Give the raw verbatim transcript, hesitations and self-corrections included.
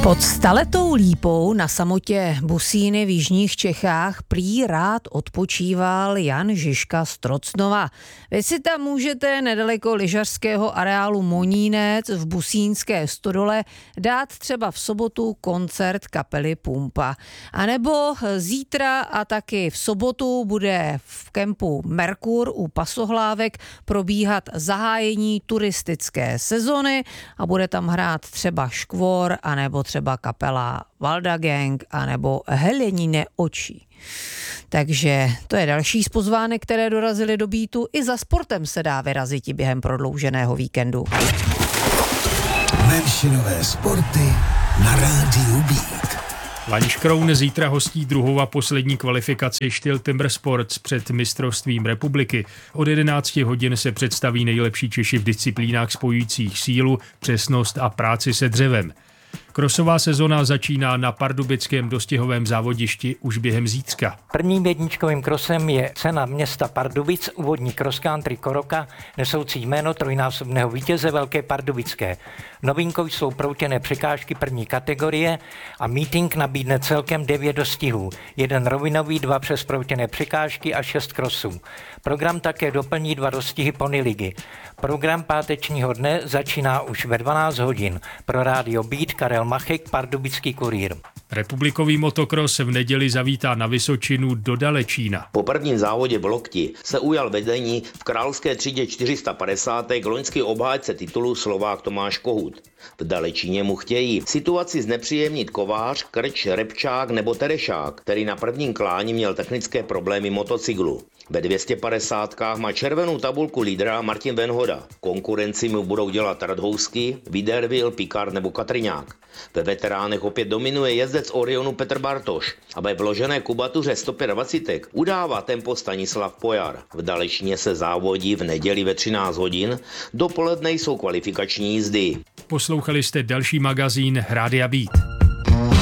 Pod staletou lípou na samotě Busíny v jižních Čechách prý rád odpočíval Jan Žižka z Trocnova. Vy si tam můžete nedaleko lyžařského areálu Monínec v Busínské stodole dát třeba v sobotu koncert kapely Pumpa. A nebo zítra a taky v sobotu bude v kempu Merkur u Pasohlávek probíhat zahájení turistické sezony a bude tam hrát třeba Škvor anebo třeba kapela Valda Gang anebo Helenine oči. Takže to je další z pozvánek, které dorazily do Beatu. I za sportem se dá vyrazit během prodlouženého víkendu. Menšinové sporty na rádiu Beat. Laňš Kroun zítra hostí druhou a poslední kvalifikaci Styl Timber Sports před mistrovstvím republiky. Od jedenácti hodin se představí nejlepší Češi v disciplínách spojujících sílu, přesnost a práci se dřevem. Krosová sezona začíná na pardubickém dostihovém závodišti už během zítřka. Prvním jedničkovým krosem je cena města Pardubic, úvodní cross country Koroka, nesoucí jméno trojnásobného vítěze Velké Pardubické. Novinkou jsou proutěné překážky první kategorie a meeting nabídne celkem devět dostihů. Jeden rovinový, dva přes proutěné překážky a šest krosů. Program také doplní dva dostihy pony ligy. Program pátečního dne začíná už ve dvanáct hodin. Pro rádio Beat Karel Machek, Pardubický kurýr. Republikový motokros v neděli zavítá na Vysočinu do Dalečína. Po prvním závodě v Lokti se ujal vedení v královské třídě čtyři sta padesát loňský obhájce titulu Slovák Tomáš Kohut. V Dalečíně mu chtějí situaci znepříjemnit Kovář, Krč, Repčák nebo Terešák, který na prvním kláni měl technické problémy motocyklu. Ve dvě stě padesátkách má červenou tabulku lídra Martin Venhoda. Konkurenci mu budou dělat Radhousky, Widerville, Picard nebo Katriňák. Ve veteránech opět dominuje jezdec Orionu Petr Bartoš a ve vložené kubatuře sto dvacet pět udává tempo Stanislav Pojar. V Dalečíně se závodí v neděli ve třináct hodin, dopoledne jsou kvalifikační jízdy. Poslouchali jste další magazín Rádia Beat.